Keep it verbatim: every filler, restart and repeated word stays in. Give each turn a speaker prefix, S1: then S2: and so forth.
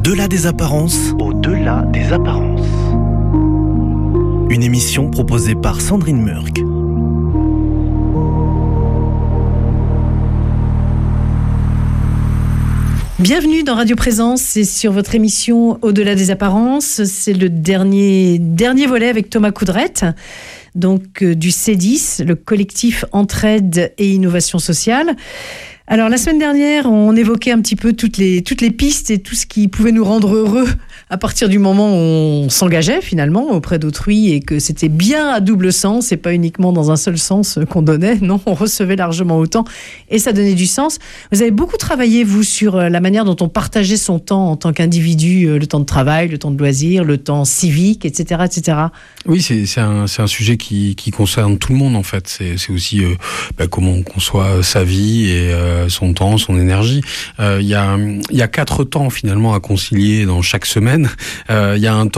S1: Au-delà des apparences. Au-delà des apparences. Une émission proposée par Sandrine Murk.
S2: Bienvenue dans Radio Présence, c'est sur votre émission Au-delà des apparences. C'est le dernier, dernier volet avec Thomas Coudrette, donc euh, du C dix, le collectif Entraide et Innovation Sociale. Alors la semaine dernière, on évoquait un petit peu toutes les, toutes les pistes et tout ce qui pouvait nous rendre heureux à partir du moment où on s'engageait finalement auprès d'autrui et que c'était bien à double sens et pas uniquement dans un seul sens qu'on donnait. Non, on recevait largement autant et ça donnait du sens. Vous avez beaucoup travaillé, vous, sur la manière dont on partageait son temps en tant qu'individu, le temps de travail, le temps de loisir, le temps civique, et cetera, et cetera.
S3: Oui, c'est, c'est, un, c'est un sujet qui, qui concerne tout le monde en fait. C'est, c'est aussi euh, bah, comment on conçoit sa vie et euh, son temps, son énergie. Il euh, y, y a quatre temps finalement à concilier dans chaque semaine. Il euh, y a un temps